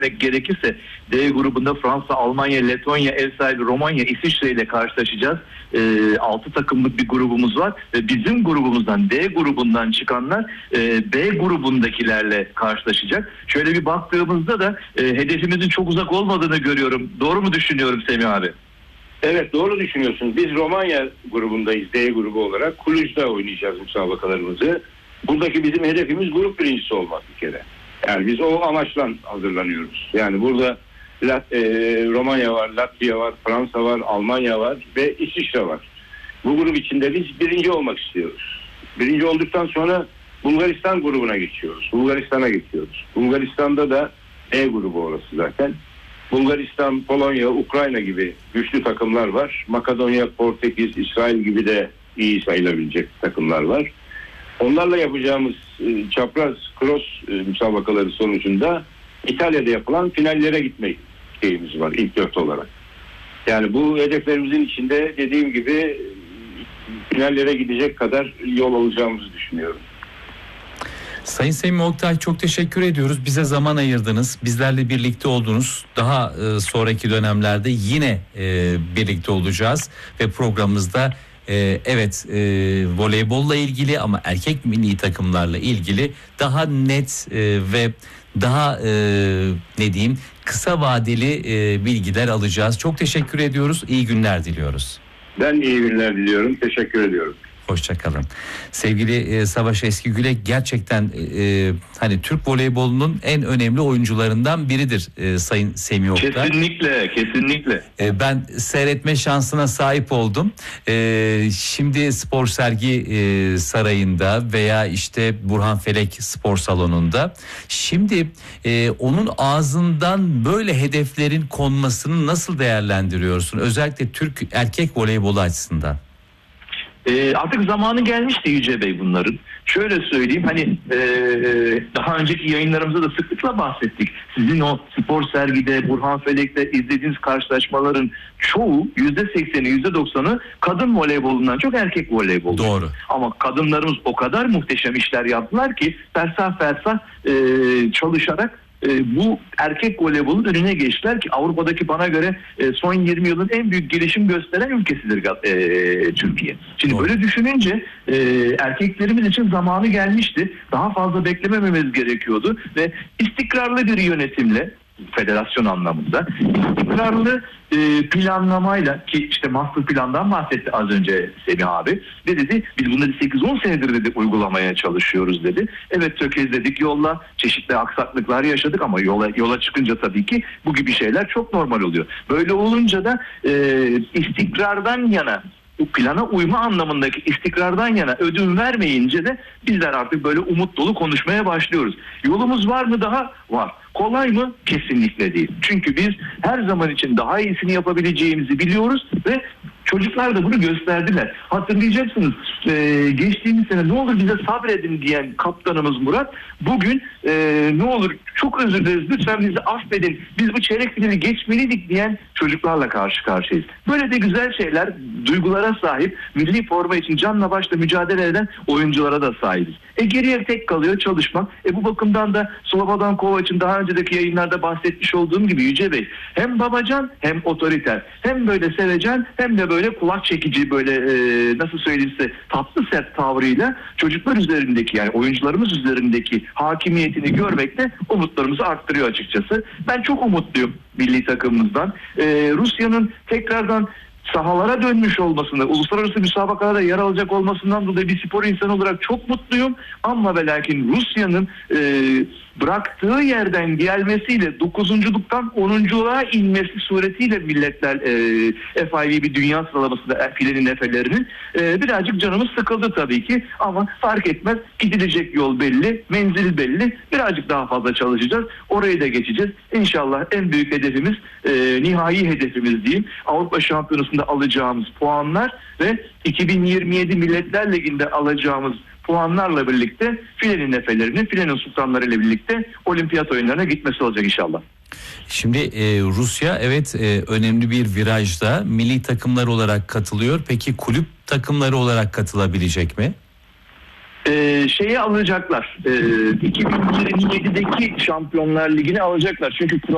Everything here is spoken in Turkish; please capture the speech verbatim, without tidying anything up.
gerekirse D grubunda Fransa, Almanya, Letonya, ev sahibi Romanya, İsviçre ile karşılaşacağız. E, altı takımlık bir grubumuz var ve bizim grubumuzdan, D grubundan çıkanlar e, B grubundakilerle karşılaşacak. Şöyle bir baktığımızda da e, hedefimizin çok uzak olmadığını görüyorum. Doğru mu düşünüyorum Semih abi? Evet, doğru düşünüyorsun. Biz Romanya grubundayız, D grubu olarak. Cluj'da oynayacağız müsabakalarımızı. Buradaki bizim hedefimiz grup birincisi olmak bir kere. Yani biz o amaçla hazırlanıyoruz. Yani burada Lat, e, Romanya var, Latvia var, Fransa var, Almanya var ve İsviçre var. Bu grup içinde biz birinci olmak istiyoruz. Birinci olduktan sonra Bulgaristan grubuna geçiyoruz. Bulgaristan'a geçiyoruz. Bulgaristan'da da E grubu orası zaten. Bulgaristan, Polonya, Ukrayna gibi güçlü takımlar var. Makedonya, Portekiz, İsrail gibi de iyi sayılabilecek takımlar var. Onlarla yapacağımız e, çapraz cross e, müsabakaları sonucunda İtalya'da yapılan finallere gitme şeyimiz var ilk dört olarak. Yani bu hedeflerimizin içinde dediğim gibi finallere gidecek kadar yol alacağımızı düşünüyorum. Sayın Semih Oktay, çok teşekkür ediyoruz. Bize zaman ayırdınız. Bizlerle birlikte oldunuz. Daha e, sonraki dönemlerde yine e, birlikte olacağız ve programımızda e, evet e, voleybolla ilgili ama erkek milli takımlarla ilgili daha net e, ve daha e, ne diyeyim kısa vadeli e, bilgiler alacağız. Çok teşekkür ediyoruz. İyi günler diliyoruz. Ben iyi günler diliyorum. Teşekkür ediyorum. Hoşçakalın. Sevgili e, Savaş Eskigülek gerçekten e, hani Türk voleybolunun en önemli oyuncularından biridir e, Sayın Semih Oktay. Kesinlikle, kesinlikle. E, ben seyretme şansına sahip oldum. E, şimdi Spor Sergi e, Sarayı'nda veya işte Burhan Felek Spor Salonu'nda. Şimdi e, onun ağzından böyle hedeflerin konmasını nasıl değerlendiriyorsun? Özellikle Türk erkek voleybolu açısından. E, artık zamanı gelmişti Yüce Bey bunların. Şöyle söyleyeyim, hani e, daha önceki yayınlarımızda da sıklıkla bahsettik. Sizin o Spor Sergi'de, Burhan Felek'te izlediğiniz karşılaşmaların çoğu, yüzde sekseni, yüzde doksanı kadın voleybolundan çok erkek voleybolu. Doğru. Ama kadınlarımız o kadar muhteşem işler yaptılar ki fersah fersah e, çalışarak E, bu erkek voleybolun önüne geçtiler ki Avrupa'daki bana göre e, son yirmi yılın en büyük gelişim gösteren ülkesidir e, Türkiye. Şimdi Doğru. böyle düşününce e, erkeklerimiz için zamanı gelmişti. Daha fazla beklemememiz gerekiyordu ve istikrarlı bir yönetimle, federasyon anlamında istikrarlı e, planlamayla, ki işte master plandan bahsetti az önce Semih abi, ve dedi biz bunları sekiz on senedir dedi uygulamaya çalışıyoruz dedi. Evet, tökezledik yolla, çeşitli aksaklıklar yaşadık ama yola yola çıkınca tabii ki bu gibi şeyler çok normal oluyor. Böyle olunca da e, istikrardan yana, bu plana uyma anlamındaki istikrardan yana ödün vermeyince de bizler artık böyle umut dolu konuşmaya başlıyoruz. Yolumuz var mı daha? Var. Kolay mı? Kesinlikle değil. Çünkü biz her zaman için daha iyisini yapabileceğimizi biliyoruz ve çocuklar da bunu gösterdiler. Hatırlayacaksınız, e, geçtiğimiz sene ne olur bize sabredin diyen kaptanımız Murat, bugün e, ne olur çok özür dileriz, lütfen bizi affedin, biz bu çeyrek finali geçmeliydik diyen çocuklarla karşı karşıyayız. Böyle de güzel şeyler, duygulara sahip, milli forma için canla başla mücadele eden oyunculara da sahibiz. E geriye tek kalıyor çalışmak. E bu bakımdan da Slobodan Kovac'ın daha önceki yayınlarda bahsetmiş olduğum gibi Yüce Bey, hem babacan hem otoriter, hem böyle sevecen hem de böyle kulak çekici, böyle e, nasıl söyleyeyim size, tatlı sert tavrıyla çocuklar üzerindeki, yani oyuncularımız üzerindeki hakimiyetini görmek de umutlarımızı arttırıyor açıkçası. Ben çok umutluyum milli takımımızdan. E, Rusya'nın tekrardan sahalara dönmüş olmasını, uluslararası müsabakalarda yer alacak olmasından dolayı bir spor insanı olarak çok mutluyum. Ama ve lakin Rusya'nın e, bıraktığı yerden gelmesiyle dokuzunculuktan onunculuğa inmesi suretiyle milletler e, F I V B dünya sıralamasında filenin efelerinin e, birazcık canımız sıkıldı tabii ki, ama fark etmez, gidilecek yol belli, menzil belli, birazcık daha fazla çalışacağız, orayı da geçeceğiz. İnşallah en büyük hedefimiz, e, nihai hedefimiz diyeyim, Avrupa Şampiyonası'nda alacağımız puanlar ve iki bin yirmi yedi Milletler Ligi'nde alacağımız puanlarla birlikte filenin nefelerinin, filenin sultanları ile birlikte olimpiyat oyunlarına gitmesi olacak inşallah. Şimdi e, Rusya evet e, önemli bir virajda milli takımlar olarak katılıyor. Peki kulüp takımları olarak katılabilecek mi? Ee, şeyi alacaklar. Ee, iki bin yirmi yedideki Şampiyonlar Ligi'ni alacaklar. Çünkü